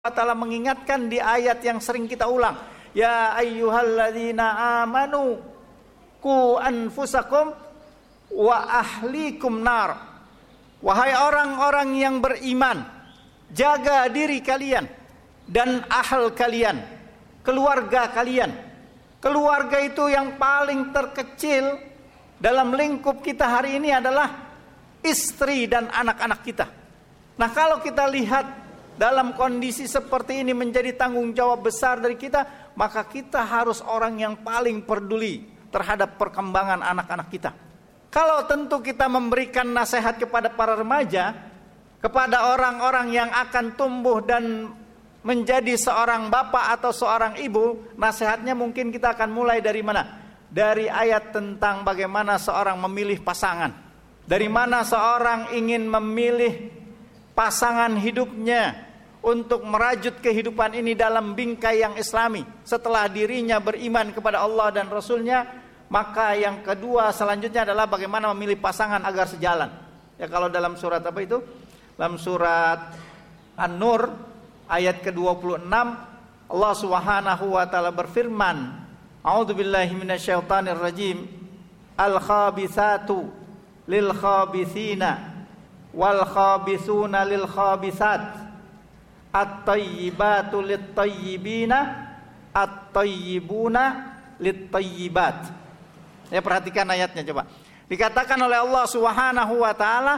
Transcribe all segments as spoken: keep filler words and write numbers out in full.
Ta'ala mengingatkan di ayat yang sering kita ulang, ya ayyuhalladzina amanu qu anfusakum wa ahlikum nar. Wahai orang-orang yang beriman, jaga diri kalian dan ahl kalian, keluarga kalian. Keluarga itu yang paling terkecil dalam lingkup kita hari ini adalah istri dan anak-anak kita. Nah, kalau kita lihat dalam kondisi seperti ini menjadi tanggung jawab besar dari kita, maka kita harus orang yang paling peduli terhadap perkembangan anak-anak kita. Kalau tentu kita memberikan nasihat kepada para remaja, kepada orang-orang yang akan tumbuh dan menjadi seorang bapak atau seorang ibu, nasihatnya mungkin kita akan mulai dari mana? Dari ayat tentang bagaimana seorang memilih pasangan. Dari mana seorang ingin memilih pasangan hidupnya untuk merajut kehidupan ini dalam bingkai yang islami. Setelah dirinya beriman kepada Allah dan Rasulnya, maka yang kedua selanjutnya adalah bagaimana memilih pasangan agar sejalan. Ya, kalau dalam surat apa itu? Dalam surat An-Nur ayat ke dua puluh enam, Allah Subhanahu wa taala berfirman, A'udzubillahi minasyaitonir rajim. Al-khabithatu lil khabithina wal khabithuna lil khabithat. At-tayyibatu lit-tayyibina, at-tayyibuna lit-tayyibat. Ya, perhatikan ayatnya coba. Dikatakan oleh Allah Subhanahu wa taala,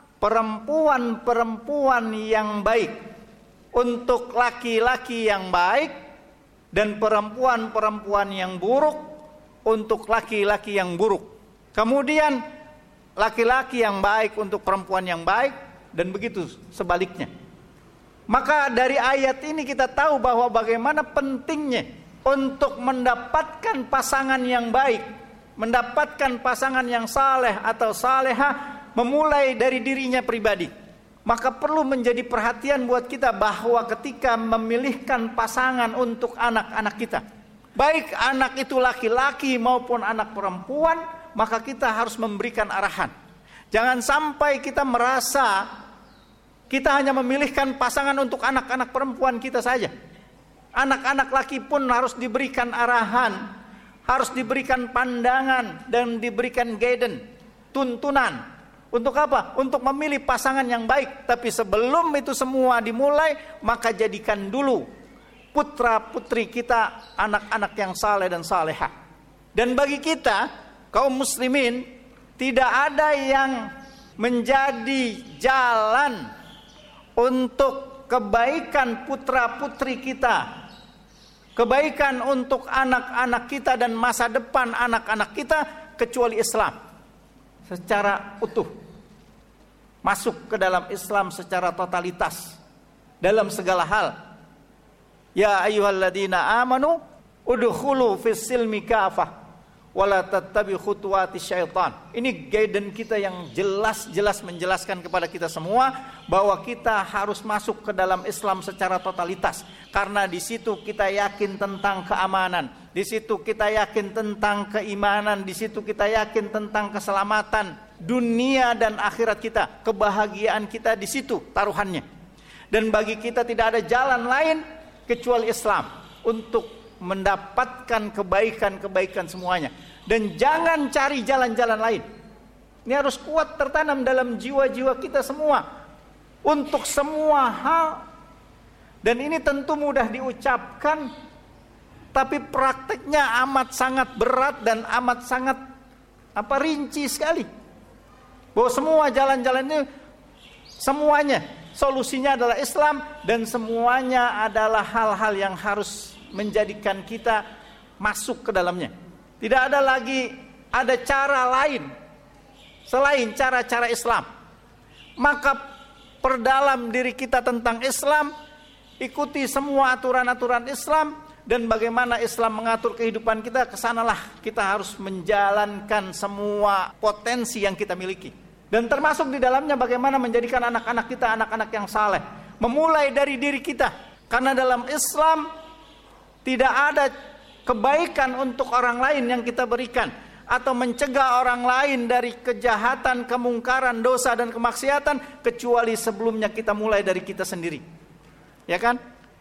perempuan-perempuan yang baik untuk laki-laki yang baik, dan perempuan-perempuan yang buruk untuk laki-laki yang buruk. Kemudian laki-laki yang baik untuk perempuan yang baik, dan begitu sebaliknya. Maka dari ayat ini kita tahu bahwa bagaimana pentingnya untuk mendapatkan pasangan yang baik, mendapatkan pasangan yang saleh atau salehah, memulai dari dirinya pribadi. Maka perlu menjadi perhatian buat kita bahwa ketika memilihkan pasangan untuk anak-anak kita, baik anak itu laki-laki maupun anak perempuan, maka kita harus memberikan arahan. Jangan sampai kita merasa kita hanya memilihkan pasangan untuk anak-anak perempuan kita saja. Anak-anak laki pun harus diberikan arahan, harus diberikan pandangan dan diberikan guidance, tuntunan. Untuk apa? Untuk memilih pasangan yang baik. Tapi sebelum itu semua dimulai, maka jadikan dulu putra-putri kita anak-anak yang saleh dan salehah. Dan bagi kita, kaum muslimin, tidak ada yang menjadi jalan untuk kebaikan putra-putri kita, kebaikan untuk anak-anak kita dan masa depan anak-anak kita, kecuali Islam secara utuh. Masuk ke dalam Islam secara totalitas dalam segala hal. Ya ayyuhalladzina amanu udkhulu fis silmi kafah wala tattabi khutuwati syaitan. Ini guidance kita yang jelas-jelas menjelaskan kepada kita semua bahwa kita harus masuk ke dalam Islam secara totalitas, karena di situ kita yakin tentang keamanan, di situ kita yakin tentang keimanan, di situ kita yakin tentang keselamatan dunia dan akhirat kita, kebahagiaan kita di situ taruhannya. Dan bagi kita tidak ada jalan lain kecuali Islam untuk mendapatkan kebaikan-kebaikan semuanya. Dan jangan cari jalan-jalan lain. Ini harus kuat tertanam dalam jiwa-jiwa kita semua, untuk semua hal. Dan ini tentu mudah diucapkan, tapi prakteknya amat sangat berat dan amat sangat apa rinci sekali. Bahwa semua jalan-jalan ini, semuanya solusinya adalah Islam, dan semuanya adalah hal-hal yang harus menjadikan kita masuk ke dalamnya. Tidak ada lagi ada cara lain selain cara-cara Islam. Maka perdalam diri kita tentang Islam, ikuti semua aturan-aturan Islam, dan bagaimana Islam mengatur kehidupan kita, kesanalah kita harus menjalankan semua potensi yang kita miliki. Dan termasuk di dalamnya bagaimana menjadikan anak-anak kita anak-anak yang saleh. Memulai dari diri kita, karena dalam Islam tidak ada kebaikan untuk orang lain yang kita berikan, atau mencegah orang lain dari kejahatan, kemungkaran, dosa dan kemaksiatan, kecuali sebelumnya kita mulai dari kita sendiri. Ya kan?